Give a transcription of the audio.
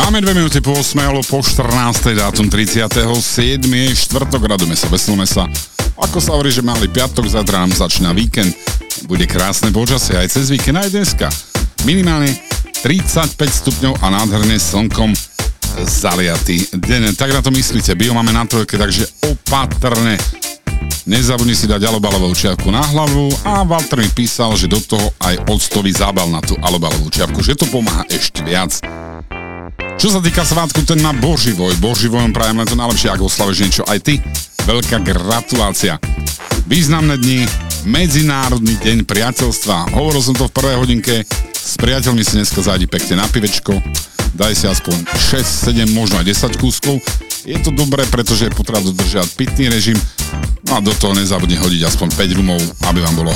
Máme 2 minúty po 8, alebo po 14, dátum 37. štvrtok, radujeme sa, veselme sa. Ako sa hovorí, že mali piatok, zajtra nám začína víkend. Bude krásne počasie aj cez víkend, aj dneska. Minimálne 35 stupňov a nádherne slnkom zaliatý deň. Tak na to myslíte, bio máme na trojke, takže opatrne. Nezabudni si dať alobalovú čiapku na hlavu a Walter mi písal, že do toho aj octový zábal na tú alobalovú čiapku, že to pomáha ešte viac. Čo sa týka svátku, ten má Boživoj. Boživojom prajem len to najlepšie, ak oslaveš niečo aj ty. Veľká gratulácia. Významné dni, Medzinárodný deň priateľstva. Hovoril som to v prvej hodinke, s priateľmi si dneska zájdi pekne na pivečko, daj si aspoň 6, 7, možno aj 10 kúskov. Je to dobré, pretože je potreba dodržiavať pitný režim, no a do toho nezabudni hodiť aspoň 5 rumov, aby vám bolo